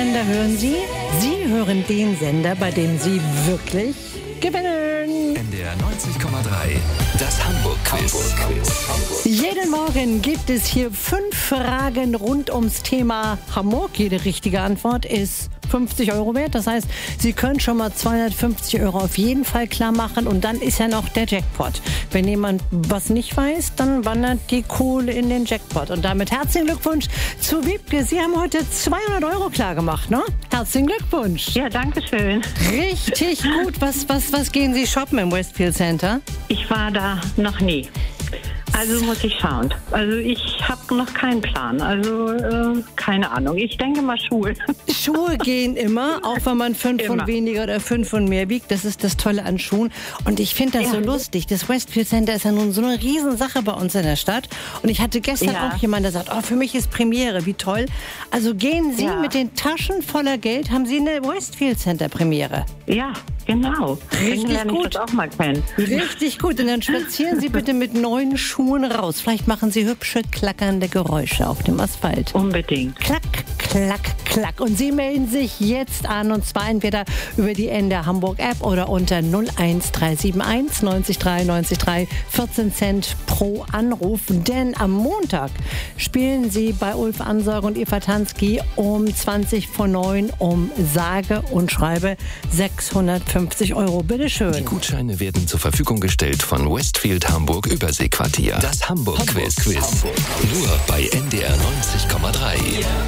Sender hören Sie? Sie hören den Sender, bei dem Sie wirklich gewinnen. NDR 90,3, das Hamburg-Quiz. Jeden Morgen gibt es hier 5 Fragen rund ums Thema Hamburg. Jede richtige Antwort ist 50 Euro wert. Das heißt, Sie können schon mal 250 Euro auf jeden Fall klar machen. Und dann ist ja noch der Jackpot. Wenn jemand was nicht weiß, dann wandert die Kohle in den Jackpot. Und damit herzlichen Glückwunsch zu Wiebke. Sie haben heute 200 Euro klar gemacht, ne? Herzlichen Glückwunsch. Ja, danke schön. Richtig gut. Was gehen Sie shoppen im Westfield Center? Ich war da noch nie. Also muss ich schauen. Also ich habe noch keinen Plan. Also keine Ahnung. Ich denke mal Schuhe. Schuhe gehen immer, auch wenn man 5 und weniger oder 5 und mehr wiegt. Das ist das Tolle an Schuhen. Und ich finde das so lustig. Das Westfield Center ist ja nun so eine Riesensache bei uns in der Stadt. Und ich hatte gestern auch jemanden, der sagt, oh, für mich ist Premiere, wie toll. Also gehen Sie mit den Taschen voller Geld, haben Sie eine Westfield Center Premiere. Ja, genau. Richtig gut. Ich das auch mal kennen. Richtig gut. Und dann spazieren Sie bitte mit neuen Schuhen raus. Vielleicht machen Sie hübsche, klackernde Geräusche auf dem Asphalt. Unbedingt. Klack, klack, klack. Und Sie melden sich jetzt an, und zwar entweder über die NDR Hamburg App oder unter 01371 90 3 90 3, 14 Cent pro Anruf. Denn am Montag spielen Sie bei Ulf Ansorge und Eva Tansky um 20 vor 9 um sage und schreibe 650 Euro. Bitteschön. Die Gutscheine werden zur Verfügung gestellt von Westfield Hamburg Überseequartier. Das Hamburg-Quiz. Nur bei NDR 90,3.